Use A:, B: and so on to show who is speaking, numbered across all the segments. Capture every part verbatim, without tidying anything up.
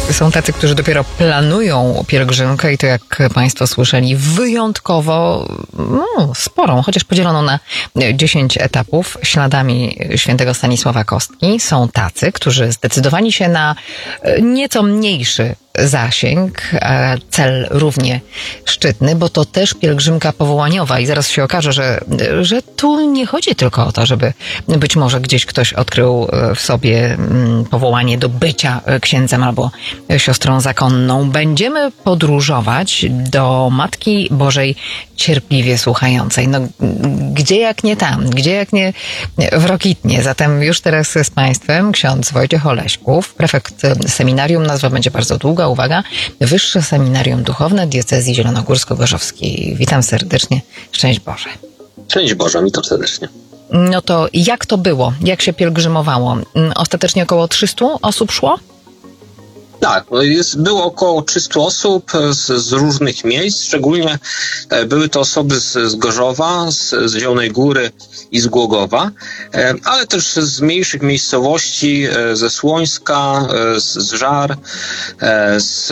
A: są tacy, którzy dopiero planują pielgrzymkę i to, jak Państwo słyszeli, wyjątkowo no, sporą, chociaż podzieloną na dziesięć etapów śladami świętego Stanisława Kostki. Są tacy, którzy zdecydowali się na nieco mniejszy zasięg, cel równie szczytny, bo to też pielgrzymka powołaniowa i zaraz się okaże, że, że tu nie chodzi tylko o to, żeby być może gdzieś ktoś odkrył w sobie powołanie do bycia księdzem albo siostrą zakonną. Będziemy podróżować do Matki Bożej Cierpliwie Słuchającej. No, gdzie jak nie tam, gdzie jak nie w Rokitnie. Zatem już teraz z Państwem ksiądz Wojciech Oleśków, prefekt seminarium, nazwa będzie bardzo długa, uwaga, Wyższe Seminarium Duchowne Diecezji Zielonogórsko-Gorzowskiej. Witam serdecznie. Szczęść Boże.
B: Szczęść Boże, witam serdecznie.
A: No to jak to było? Jak się pielgrzymowało? Ostatecznie około trzysta osób szło?
B: Tak, jest, było około trzysta osób z, z różnych miejsc, szczególnie były to osoby z, z Gorzowa, z, z Zielonej Góry i z Głogowa, ale też z mniejszych miejscowości, ze Słońska, z, z Żar, z,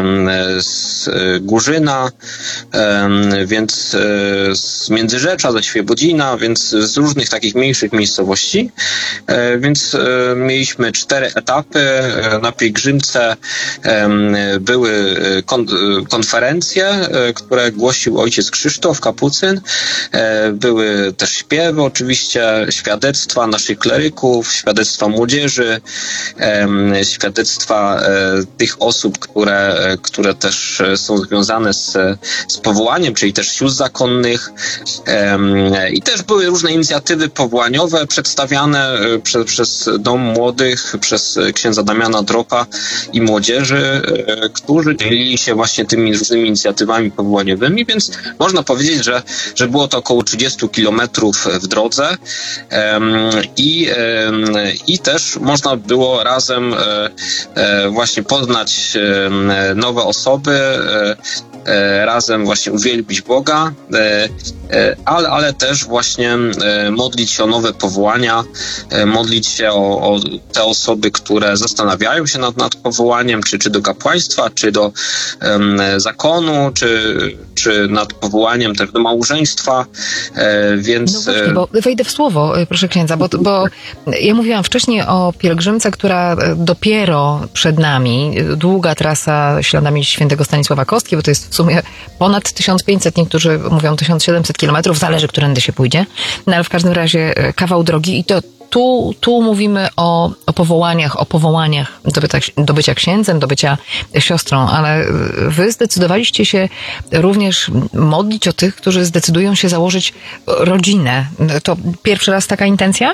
B: z Górzyna, więc z Międzyrzecza, ze Świebodzina, więc z różnych takich mniejszych miejscowości, więc mieliśmy cztery etapy na pielgrzymce. Były konferencje, które głosił ojciec Krzysztof Kapucyn. Były też śpiewy, oczywiście, świadectwa naszych kleryków, świadectwa młodzieży, świadectwa tych osób, które, które też są związane z, z powołaniem, czyli też sióstr zakonnych. I też były różne inicjatywy powołaniowe przedstawiane przez, przez Dom Młodych, przez księdza Damiana Dropa i młodzieży, którzy dzielili się właśnie tymi różnymi inicjatywami powołaniowymi, więc można powiedzieć, że, że było to około trzydzieści kilometrów w drodze i, i też można było razem właśnie poznać nowe osoby, razem właśnie uwielbić Boga, ale, ale też właśnie modlić się o nowe powołania, modlić się o, o te osoby, które zastanawiają się nad, nad powołaniem, czy, czy do kapłaństwa, czy do um, zakonu, czy, czy nad powołaniem też do małżeństwa, e, więc...
A: No właśnie, bo wejdę w słowo, proszę księdza, bo, bo ja mówiłam wcześniej o pielgrzymce, która dopiero przed nami, długa trasa śladami świętego Stanisława Kostki, bo to jest w sumie ponad tysiąc pięćset, niektórzy mówią tysiąc siedemset kilometrów, zależy, którędy się pójdzie, no ale w każdym razie kawał drogi i to Tu, tu mówimy o, o powołaniach, o powołaniach do bycia, do bycia księdzem, do bycia siostrą, ale wy zdecydowaliście się również modlić o tych, którzy zdecydują się założyć rodzinę. To pierwszy raz taka intencja?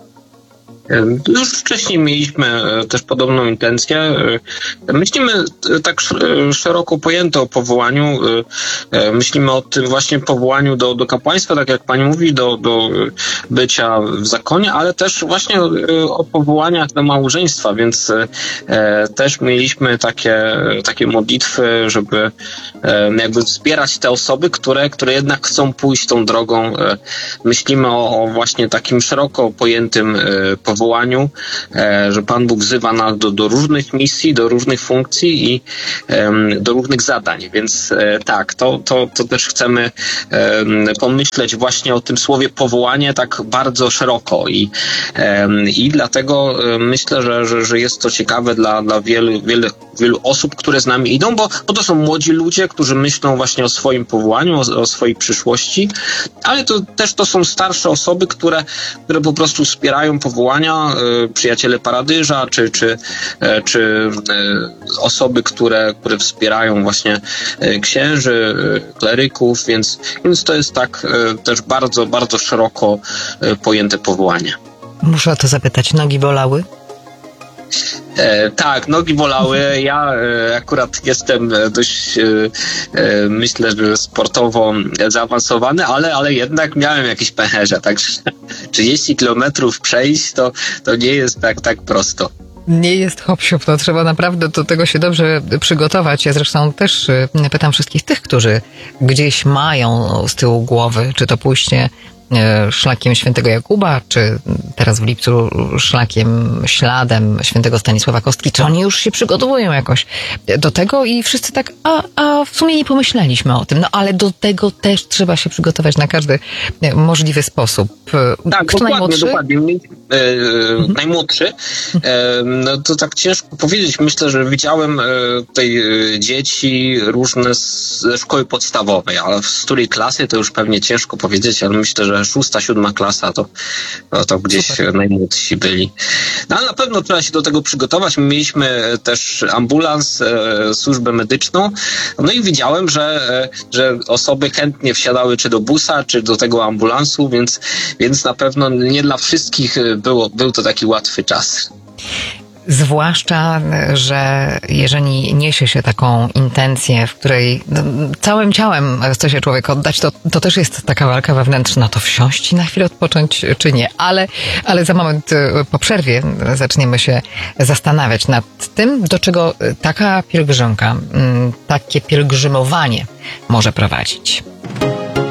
B: Już wcześniej mieliśmy też podobną intencję. Myślimy tak szeroko pojęte o powołaniu. Myślimy o tym właśnie powołaniu do, do kapłaństwa, tak jak pani mówi, do, do bycia w zakonie, ale też właśnie o powołaniach do małżeństwa, więc też mieliśmy takie, takie modlitwy, żeby jakby wspierać te osoby, które, które jednak chcą pójść tą drogą. Myślimy o, o właśnie takim szeroko pojętym powołaniu, powołaniu, że Pan Bóg wzywa nas do, do różnych misji, do różnych funkcji i um, do różnych zadań, więc e, tak, to, to, to też chcemy um, pomyśleć właśnie o tym słowie powołanie tak bardzo szeroko i, um, i dlatego um, myślę, że, że, że jest to ciekawe dla, dla wielu, wielu, wielu osób, które z nami idą, bo, bo to są młodzi ludzie, którzy myślą właśnie o swoim powołaniu, o, o swojej przyszłości, ale to też to są starsze osoby, które, które po prostu wspierają powołania, przyjaciele Paradyża, czy, czy, czy osoby, które, które wspierają właśnie księży, kleryków, więc, więc to jest tak też bardzo, bardzo szeroko pojęte powołanie.
A: Muszę o to zapytać, nogi bolały?
B: E, tak, nogi bolały. Ja e, akurat jestem dość, e, e, myślę, że sportowo zaawansowany, ale, ale jednak miałem jakieś pęcherze, także trzydzieści kilometrów przejść to, to nie jest tak, tak prosto.
A: Nie jest hop-siup, to trzeba naprawdę do tego się dobrze przygotować. Ja zresztą też pytam wszystkich tych, którzy gdzieś mają z tyłu głowy, czy to pójście e, szlakiem świętego Jakuba, czy teraz w lipcu szlakiem, śladem świętego Stanisława Kostki, czy oni już się przygotowują jakoś do tego i wszyscy tak, a, a w sumie nie pomyśleliśmy o tym, no ale do tego też trzeba się przygotować na każdy możliwy sposób.
B: Tak,
A: Kto
B: dokładnie,
A: najmłodszy?
B: dokładnie. E, mhm. Najmłodszy. E, no to tak ciężko powiedzieć. Myślę, że widziałem e, tutaj e, dzieci różne z, ze szkoły podstawowej, ale z której klasy to już pewnie ciężko powiedzieć, ale myślę, że szósta, siódma klasa to, to, to gdzieś Super. najmłodsi byli. No ale na pewno trzeba się do tego przygotować. My mieliśmy też ambulans, e, służbę medyczną, no i widziałem, że, e, że osoby chętnie wsiadały czy do busa, czy do tego ambulansu, więc, więc na pewno nie dla wszystkich było, był to taki łatwy czas.
A: Zwłaszcza, że jeżeli niesie się taką intencję, w której całym ciałem chce się człowiek oddać, to, to też jest taka walka wewnętrzna, to wsiąść i na chwilę odpocząć, czy nie. Ale, ale za moment po przerwie zaczniemy się zastanawiać nad tym, do czego taka pielgrzymka, takie pielgrzymowanie może prowadzić.